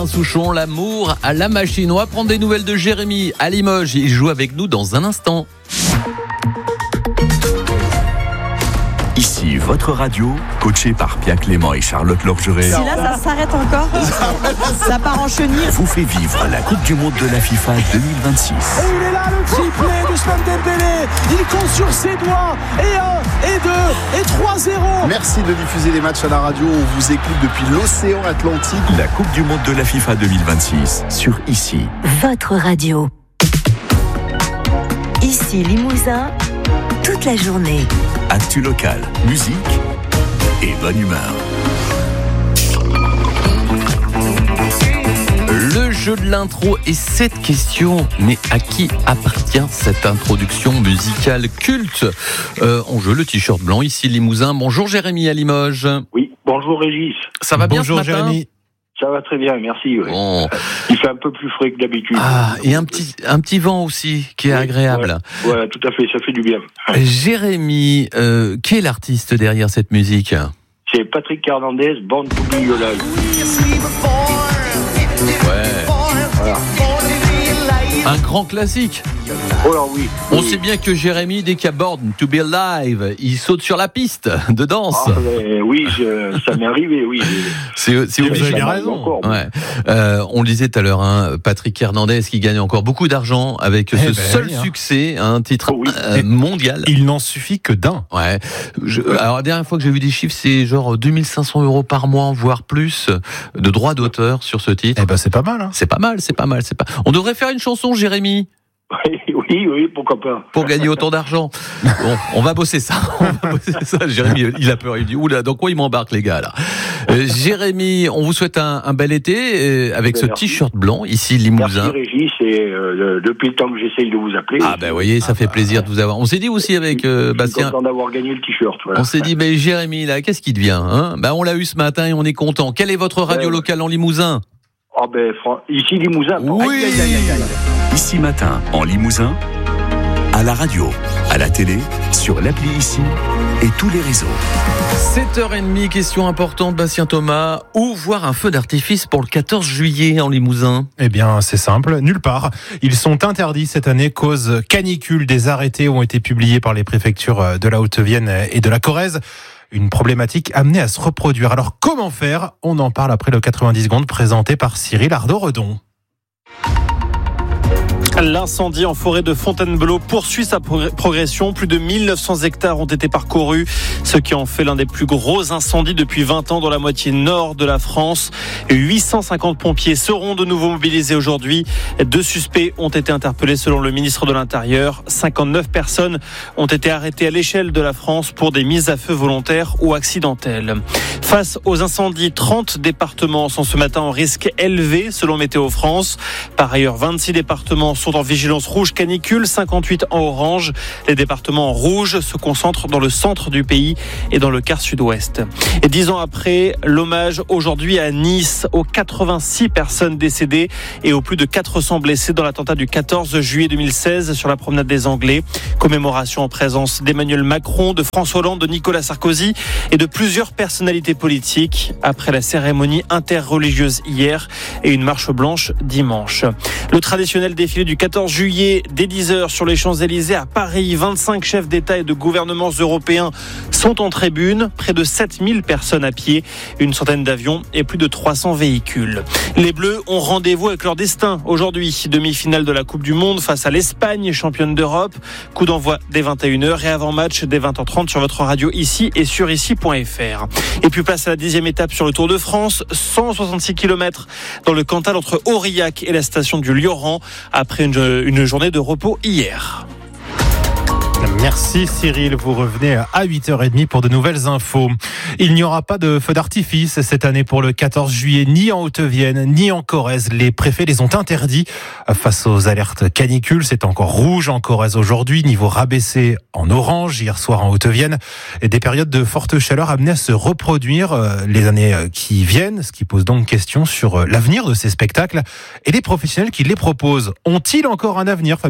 Alain Souchon, l'amour à la machine. On va prendre des nouvelles de Jérémy à Limoges. Il joue avec nous dans un instant. Ici, votre radio, coachée par Pierre Clément et Charlotte Lorgeret. Si là, ça s'arrête encore, ça part en chenille. Vous fait vivre la Coupe du Monde de la FIFA 2026. Et il est là, le triplé d'Ousmane Dembélé. Il compte sur ses doigts. Et 1, et 2, et 3-0. Merci de diffuser les matchs à la radio. On vous écoute depuis l'océan Atlantique. La Coupe du Monde de la FIFA 2026 sur Ici. Votre radio. Ici Limousin, toute la journée. Actu local, musique et bonne humeur. Le jeu de l'intro et cette question, mais à qui appartient cette introduction musicale culte? On joue le t-shirt blanc, ici Limousin. Bonjour Jérémy à Limoges. Oui, bonjour Régis. Ça va bien Bonjour ce matin? Jérémy. Ça va très bien, merci. Ouais. Bon. Il fait un peu plus frais que d'habitude. Et un petit vent aussi qui est agréable. Ouais, tout à fait, ça fait du bien. Jérémy, qui est l'artiste derrière cette musique? C'est Patrick Hernandez, Born to Be Alive. Voilà. Un grand classique. Oh là oui. On sait bien que Jérémy, dès qu'il y a Born to Be Alive, il saute sur la piste de danse. Oui, ça m'est arrivé, oui. C'est Vous avez bien raison. Encore, Ouais. On le disait tout à l'heure, Patrick Hernandez qui gagne encore beaucoup d'argent avec ce seul succès, un titre mondial. Il n'en suffit que d'un. Ouais. Alors la dernière fois que j'ai vu des chiffres, c'est genre 2500 € par mois, voire plus, de droits d'auteur sur ce titre. C'est pas mal. Hein. C'est pas mal. On devrait faire une chanson, Jérémy, Oui, pourquoi pas. pour gagner autant d'argent. Bon, on va bosser ça. Jérémy, il a peur. Il dit, oula, dans quoi il m'embarque, les gars, là? Jérémy, on vous souhaite un bel été avec ce t-shirt blanc, ici Limousin. Merci Régis, et depuis le temps que j'essaye de vous appeler. Vous voyez, ça fait plaisir de vous avoir. On s'est dit aussi avec Bastien. Je suis content d'avoir gagné le t-shirt. Voilà. On s'est dit, mais Jérémy, là, qu'est-ce qui devient, on l'a eu ce matin et on est content. Quelle est votre radio locale en Limousin? Ici Limousin. Oui. Ici matin, en Limousin, à la radio, à la télé, sur l'appli Ici et tous les réseaux. 7h30, question importante, Bastien Thomas. Où voir un feu d'artifice pour le 14 juillet en Limousin? Eh bien, c'est simple, nulle part. Ils sont interdits cette année, cause canicule. Des arrêtés ont été publiés par les préfectures de la Haute-Vienne et de la Corrèze. Une problématique amenée à se reproduire. Alors, comment faire? On en parle après le 90 secondes présenté par Cyril Ardo-Redon. L'incendie en forêt de Fontainebleau poursuit sa progression. Plus de 1900 hectares ont été parcourus, ce qui en fait l'un des plus gros incendies depuis 20 ans dans la moitié nord de la France. 850 pompiers seront de nouveau mobilisés aujourd'hui. 2 suspects ont été interpellés selon le ministre de l'Intérieur. 59 personnes ont été arrêtées à l'échelle de la France pour des mises à feu volontaires ou accidentelles. Face aux incendies, 30 départements sont ce matin en risque élevé selon Météo France. Par ailleurs, 26 départements sont en vigilance rouge canicule, 58 en orange. Les départements en rouge se concentrent dans le centre du pays et dans le quart sud-ouest. Et 10 ans après, l'hommage aujourd'hui à Nice aux 86 personnes décédées et aux plus de 400 blessés dans l'attentat du 14 juillet 2016 sur la promenade des Anglais. Commémoration en présence d'Emmanuel Macron, de François Hollande, de Nicolas Sarkozy et de plusieurs personnalités politiques après la cérémonie interreligieuse hier et une marche blanche dimanche. Le traditionnel défilé du 14 juillet dès 10h sur les Champs-Élysées à Paris. 25 chefs d'État et de gouvernements européens sont en tribune. Près de 7000 personnes à pied, une centaine d'avions et plus de 300 véhicules. Les Bleus ont rendez-vous avec leur destin aujourd'hui. Demi-finale de la Coupe du Monde face à l'Espagne, championne d'Europe. Coup d'envoi dès 21h et avant-match dès 20h30 sur votre radio ici et sur ici.fr. Et puis place à la 10e étape sur le Tour de France. 166 km dans le Cantal entre Aurillac et la station du Lioran après une journée de repos hier. Merci Cyril, vous revenez à 8h30 pour de nouvelles infos. Il n'y aura pas de feux d'artifice cette année pour le 14 juillet, ni en Haute-Vienne, ni en Corrèze. Les préfets les ont interdits face aux alertes canicules. C'est encore rouge en Corrèze aujourd'hui, niveau rabaissé en orange hier soir en Haute-Vienne. Et des périodes de forte chaleur amenées à se reproduire les années qui viennent, ce qui pose donc question sur l'avenir de ces spectacles. Et les professionnels qui les proposent, ont-ils encore un avenir, Fabienne Joignot ?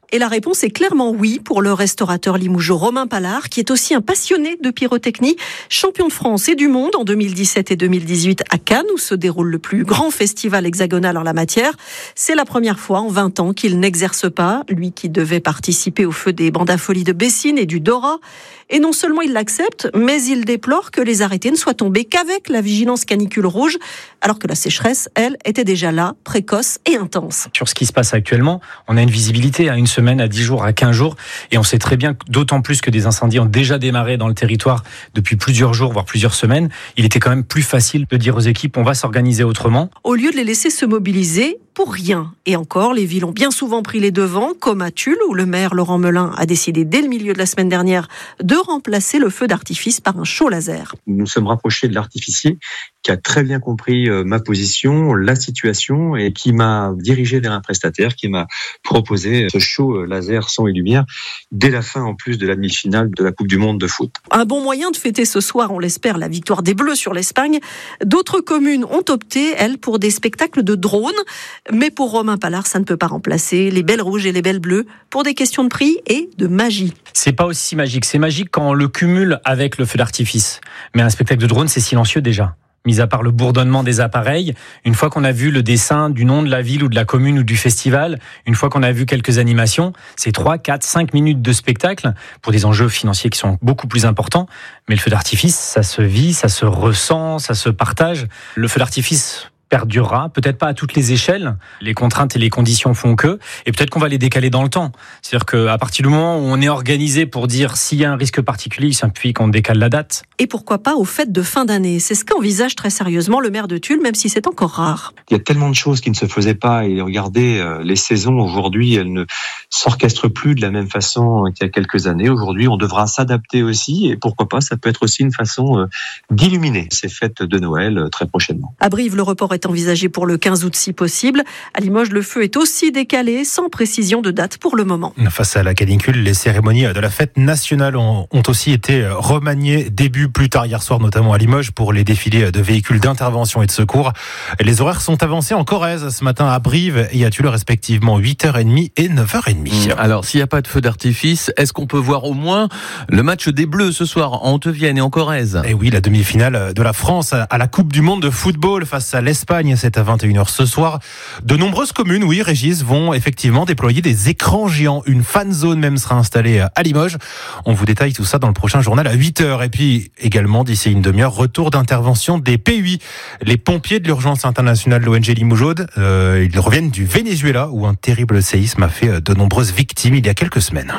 Et la réponse est clairement oui pour le restaurateur limougeot Romain Pallard, qui est aussi un passionné de pyrotechnie, champion de France et du monde en 2017 et 2018 à Cannes, où se déroule le plus grand festival hexagonal en la matière. C'est la première fois en 20 ans qu'il n'exerce pas, lui qui devait participer au feu des bandes à folie de Bessines et du Dora. Et non seulement il l'accepte, mais il déplore que les arrêtés ne soient tombés qu'avec la vigilance canicule rouge, alors que la sécheresse, elle, était déjà là, précoce et intense. Sur ce qui se passe actuellement, on a une visibilité à 1 semaine, à 10 jours, à 15 jours, et on sait très bien, d'autant plus que des incendies ont déjà démarré dans le territoire depuis plusieurs jours, voire plusieurs semaines, il était quand même plus facile de dire aux équipes, on va s'organiser autrement. Au lieu de les laisser se mobiliser, pour rien. Et encore, les villes ont bien souvent pris les devants, comme à Tulle, où le maire Laurent Melin a décidé dès le milieu de la semaine dernière de remplacer le feu d'artifice par un show laser. Nous nous sommes rapprochés de l'artificier qui a très bien compris ma position, la situation et qui m'a dirigé vers un prestataire qui m'a proposé ce show laser son et lumière dès la fin en plus de la demi-finale de la Coupe du Monde de foot. Un bon moyen de fêter ce soir, on l'espère, la victoire des Bleus sur l'Espagne. D'autres communes ont opté, elles, pour des spectacles de drones. Mais pour Romain Pallard, ça ne peut pas remplacer les belles rouges et les belles bleues pour des questions de prix et de magie. C'est pas aussi magique. C'est magique quand on le cumule avec le feu d'artifice. Mais un spectacle de drone, c'est silencieux déjà. Mis à part le bourdonnement des appareils, une fois qu'on a vu le dessin du nom de la ville ou de la commune ou du festival, une fois qu'on a vu quelques animations, c'est 3, 4, 5 minutes de spectacle pour des enjeux financiers qui sont beaucoup plus importants. Mais le feu d'artifice, ça se vit, ça se ressent, ça se partage. Le feu d'artifice perdurera, peut-être pas à toutes les échelles, les contraintes et les conditions font que, et peut-être qu'on va les décaler dans le temps. C'est-à-dire qu'à partir du moment où on est organisé pour dire s'il y a un risque particulier, il suffit qu'on décale la date. Et pourquoi pas aux fêtes de fin d'année. C'est ce qu'envisage très sérieusement le maire de Tulle, même si c'est encore rare. Il y a tellement de choses qui ne se faisaient pas et regardez, les saisons aujourd'hui, elles ne s'orchestrent plus de la même façon qu'il y a quelques années. Aujourd'hui, on devra s'adapter aussi et pourquoi pas, ça peut être aussi une façon d'illuminer ces fêtes de Noël très prochainement. À Brive, le report est envisagé pour le 15 août si possible. À Limoges, le feu est aussi décalé, sans précision de date pour le moment. Face à la canicule, les cérémonies de la fête nationale ont aussi été remaniées plus tard hier soir, notamment à Limoges, pour les défilés de véhicules d'intervention et de secours. Les horaires sont avancés en Corrèze ce matin à Brive et à Tulle, respectivement 8h30 et 9h30. Alors, s'il n'y a pas de feu d'artifice, est-ce qu'on peut voir au moins le match des Bleus ce soir en Haute-Vienne et en Corrèze ? Et oui, la demi-finale de la France à la Coupe du Monde de football face à l'Espagne, c'est à 21h ce soir. De nombreuses communes, oui, Régis, vont effectivement déployer des écrans géants. Une fan zone même sera installée à Limoges. On vous détaille tout ça dans le prochain journal à 8h. Et puis, également, d'ici une demi-heure, retour d'intervention des PUI, les pompiers de l'urgence internationale de l'ONG Limouge-Aude. Ils reviennent du Venezuela où un terrible séisme a fait de nombreuses victimes il y a quelques semaines.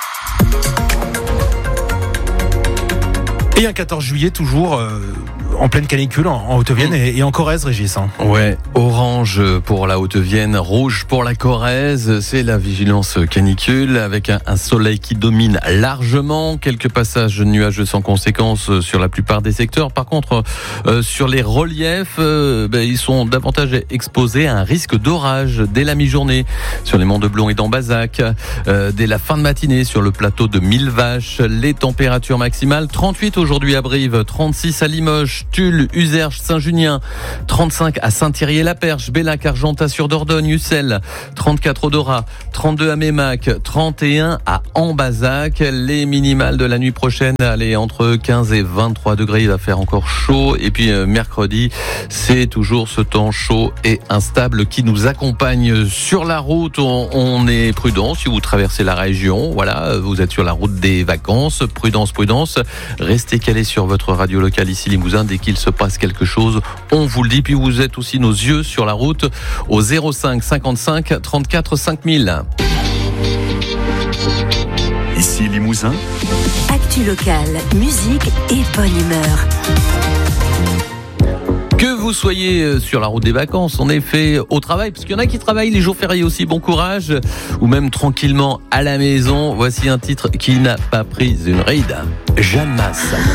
Et un 14 juillet toujours en pleine canicule en Haute-Vienne et en Corrèze, Régis. Ouais, orange pour la Haute-Vienne, rouge pour la Corrèze. C'est la vigilance canicule avec un soleil qui domine largement. Quelques passages nuageux sans conséquence sur la plupart des secteurs. Par contre, sur les reliefs, ils sont davantage exposés à un risque d'orage dès la mi-journée sur les monts de Blon et d'Ambazac. Dès la fin de matinée sur le plateau de Millevaches, les températures maximales 38 aujourd'hui à Brive, 36 à Limoges, Tulle, Uzerche, Saint-Junien, 35 à Saint-Thierry-et-la-Perche, Bellac, Argentat-sur-Dordogne, Ussel, 34 au Dora, 32 à Mémac, 31 à Ambazac. Les minimales de la nuit prochaine, allez, entre 15 et 23 degrés, il va faire encore chaud. Et puis mercredi, c'est toujours ce temps chaud et instable qui nous accompagne sur la route. On est prudent si vous traversez la région. Voilà, vous êtes sur la route des vacances. Prudence, prudence. Restez calés sur votre radio locale ici Limousin. Dès qu'il se passe quelque chose, on vous le dit. Puis vous êtes aussi nos yeux sur la route au 05 55 34 5000. Ici Limousin. Actu locale, musique et bonne humeur. Que vous soyez sur la route des vacances, en effet, au travail, parce qu'il y en a qui travaillent les jours fériés aussi, bon courage, ou même tranquillement à la maison. Voici un titre qui n'a pas pris une ride. Jeanne Masse.